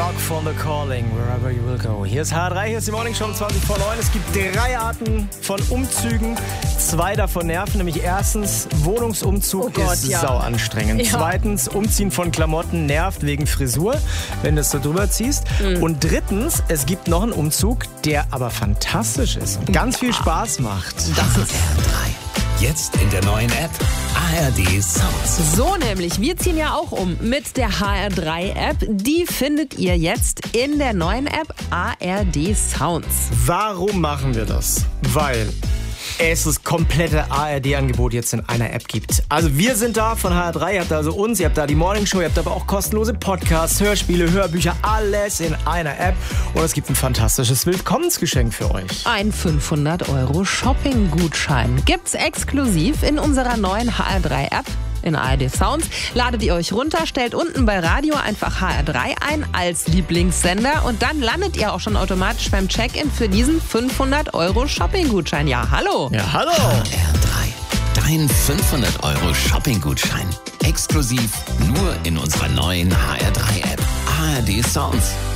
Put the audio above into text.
Rock for the Calling, wherever you will go. Hier ist HR3, hier ist die Morning Show um 20 vor 9. Es gibt 3 Arten von Umzügen. 2 davon nerven, nämlich erstens, Wohnungsumzug ist sau anstrengend. Ja. Zweitens, Umziehen von Klamotten nervt wegen Frisur, wenn du es so drüber ziehst. Und drittens, es gibt noch einen Umzug, der aber fantastisch ist und ganz viel Spaß macht. Das ist HR3. Jetzt in der neuen App ARD Sounds. So nämlich, wir ziehen ja auch um mit der HR3-App. Die findet ihr jetzt in der neuen App ARD Sounds. Warum machen wir das? Weil es das komplette ARD-Angebot jetzt in einer App gibt. Also wir sind da von HR3, ihr habt also uns, ihr habt da die Morning Show, ihr habt aber auch kostenlose Podcasts, Hörspiele, Hörbücher, alles in einer App. Und es gibt ein fantastisches Willkommensgeschenk für euch. Ein 500€ Shopping-Gutschein gibt's exklusiv in unserer neuen HR3-App. In ARD Sounds ladet ihr euch runter, stellt unten bei Radio einfach HR3 ein als Lieblingssender und dann landet ihr auch schon automatisch beim Check-in für diesen 500€ Shopping-Gutschein. Ja, hallo! Ja, hallo! HR3, dein 500€ Shopping-Gutschein. Exklusiv nur in unserer neuen HR3-App. ARD Sounds.